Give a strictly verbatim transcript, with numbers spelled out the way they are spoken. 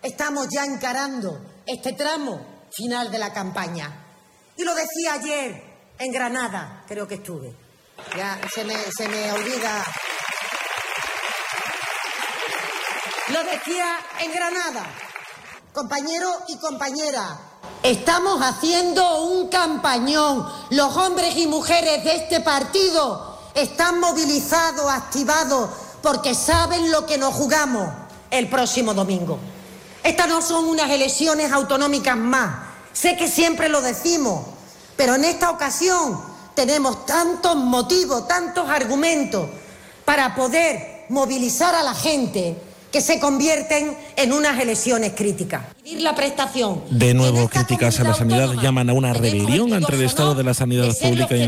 estamos ya encarando este tramo final de la campaña. Y lo decía ayer en Granada, creo que estuve. Ya se me, se me olvida. Lo decía en Granada. Compañeros y compañeras, estamos haciendo un campañón. Los hombres y mujeres de este partido están movilizados, activados, porque saben lo que nos jugamos el próximo domingo. Estas no son unas elecciones autonómicas más. Sé que siempre lo decimos, pero en esta ocasión tenemos tantos motivos, tantos argumentos para poder movilizar a la gente que se convierten en unas elecciones críticas. La prestación. De nuevo, críticas a la sanidad llaman a una rebelión ante el estado de la sanidad pública.